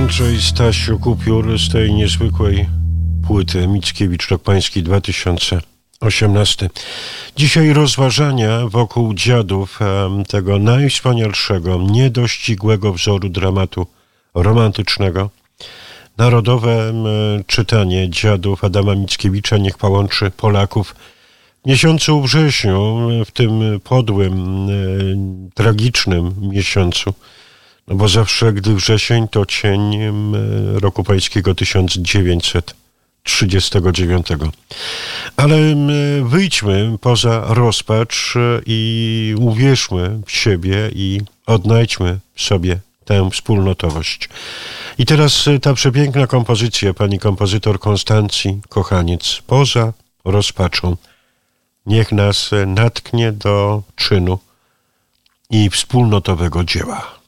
Andrzej Stasiu Kupiór z tej niezwykłej płyty Mickiewicz, rok pański 2018. Dzisiaj rozważania wokół dziadów, tego najwspanialszego, niedościgłego wzoru dramatu romantycznego. Narodowe czytanie dziadów Adama Mickiewicza niech połączy Polaków w miesiącu wrześniu, w tym podłym, tragicznym miesiącu. No bo zawsze, gdy wrzesień, to cień roku pańskiego 1939. Ale wyjdźmy poza rozpacz i uwierzmy w siebie i odnajdźmy w sobie tę wspólnotowość. I teraz ta przepiękna kompozycja pani kompozytor Konstancji Kochaniec, Poza rozpaczą. Niech nas natknie do czynu i wspólnotowego dzieła.